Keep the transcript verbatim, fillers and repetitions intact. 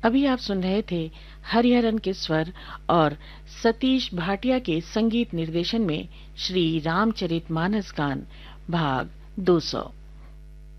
अभी आप सुन रहे थे हरिहरन के स्वर और सतीश भाटिया के संगीत निर्देशन में श्री रामचरितमानस गान भाग दो सौ।